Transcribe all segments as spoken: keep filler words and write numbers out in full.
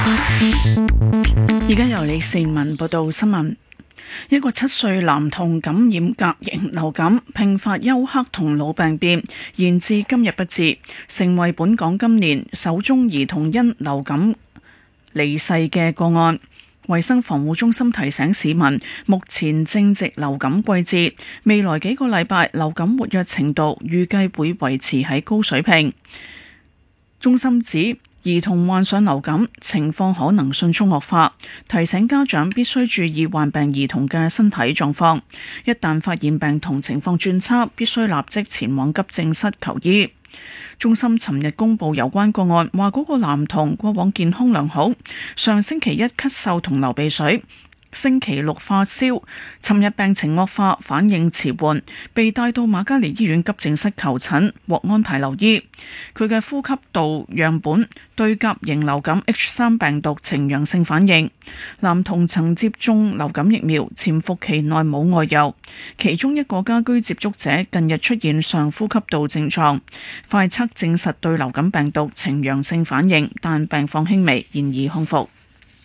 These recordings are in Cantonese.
而家由李善文報道新聞。一個七歲男童感染甲型流感，併發休克同腦病變，延至今日不治，成為本港今年首宗兒童因流感離世嘅個案。衛生防護中心提醒市民，目前正值流感季節，未來幾個禮拜流感活躍程度預計會維持喺高水平。中心指兒童患上流感情況可能迅速惡化，提醒家長必須注意患病兒童嘅身體狀況。一旦發現病童情況轉差，必須立即前往急症室求醫。中心尋日公布有關個案，話嗰個男童過往健康良好，上星期一咳嗽同流鼻水，星期六發燒，尋日病情惡化，反應遲緩，被帶到瑪嘉烈醫院急症室求診，獲安排留醫。佢嘅呼吸道樣本對甲型流感 H 三 病毒呈陽性反應。男童曾接種流感疫苗，潛伏期內冇外遊。其中一個家居接觸者近日出現上呼吸道症狀，快測證實對流感病毒呈陽性反應，但病況輕微，現已康復。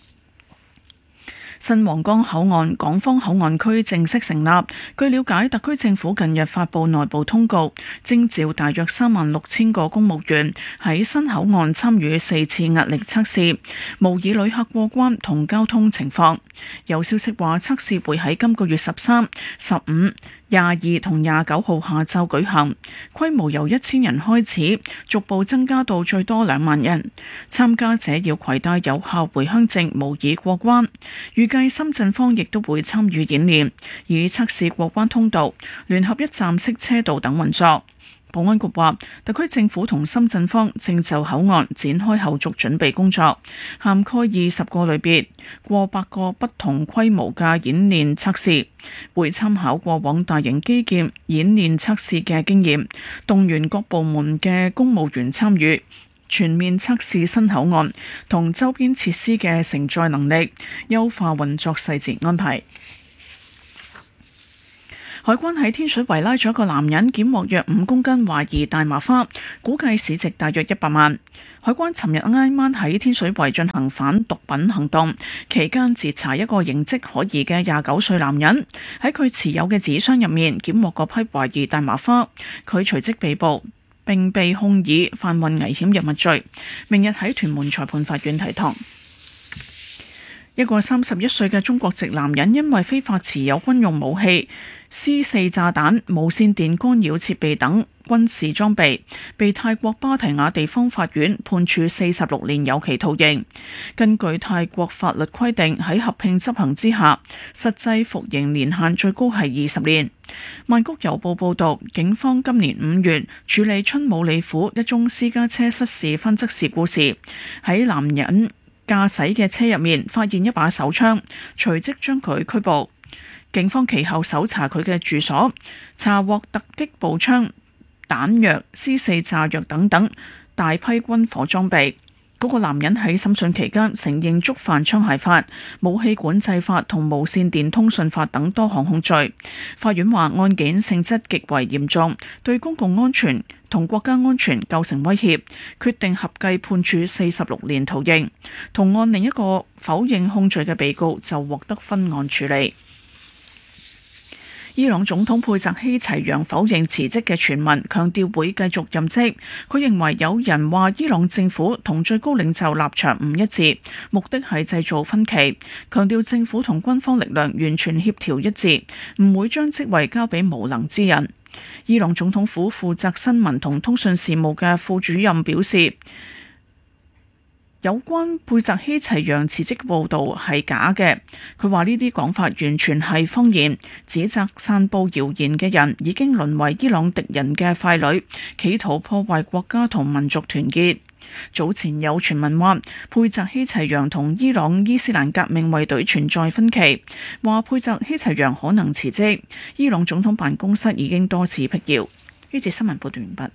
新皇崗口岸港方口岸區正式成立。據了解，特區政府近日發布內部通告，徵召大約三萬六千個公務員喺新口岸參與四次壓力測試，模擬旅客過關同交通情況。有消息話，測試會喺今個月十三、十五、廿二同廿九號下晝舉行，規模由一千人開始，逐步增加到最多兩萬人。參加者要攜帶有效回鄉證模擬過關。預計深圳方亦都會參與演練，以測試過關通道、聯合一站式車道等運作。保安局話，特區政府同深圳方正就口岸展開後續準備工作，涵蓋二十個類別、過百個不同規模嘅演練測試，會參考過往大型基建演練測試嘅經驗，動員各部門嘅公務員參與，全面測試新口岸同周邊設施嘅承載能力，優化運作細節安排。海關喺天水圍拉咗一個男人，檢獲約五公斤懷疑大麻花，估計市值大約一百萬。海關尋日挨晚喺天水圍進行反毒品行動，期間截查一個形跡可疑嘅廿九歲男人，喺佢持有嘅紙箱入面檢獲嗰批懷疑大麻花，佢隨即被捕，並被控以販運危險藥物罪，明日喺屯門裁判法院提堂。一個三十一歲嘅中國籍男人因為非法持有軍用武器、施四炸彈、無線電干擾設備等軍事裝備，被泰國芭提雅地方法院判處四十六年有期徒刑。根據泰國法律規定，喺合併執行之下，實際服刑年限最高係二十年。曼谷郵報報道，警方今年五月處理春武里府一宗私家車失事翻側事故時，喺男人駕駛嘅車入面發現一把手槍，隨即將佢拘捕。警方其後搜查佢嘅住所，查獲突擊步槍、彈藥、施四炸藥等等大批軍火裝備。嗰個男人喺審訊期間承認觸犯槍械法、武器管制法同無線電通訊法等多項控罪。法院話案件性質極為嚴重，對公共安全同國家安全構成威脅，決定合計判處四十六年徒刑。同案另一個否認控罪嘅被告就獲得分案處理。伊朗總統佩澤希齊揚否認辭職嘅傳聞，強調會繼續任職。佢認為有人話伊朗政府同最高領袖立場唔一致，目的係製造分歧，強調政府同軍方力量完全協調一致，唔會將職位交俾無能之人。伊朗總統府負責新聞同通訊事務嘅副主任表示，有關佩澤希齊揚辭職報導係假嘅。佢話呢啲講法完全係謊言，指責散佈謠言嘅人已經淪為伊朗敵人嘅傀儡，企圖破壞國家同民族團結。早前有傳聞話佩澤希齊揚同伊朗伊斯蘭革命衛隊存在分歧，話佩澤希齊揚可能辭職。伊朗總統辦公室已經多次闢謠。呢節新聞報道完畢。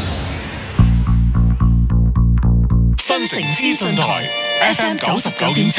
新城資訊台 F M 九十九點七。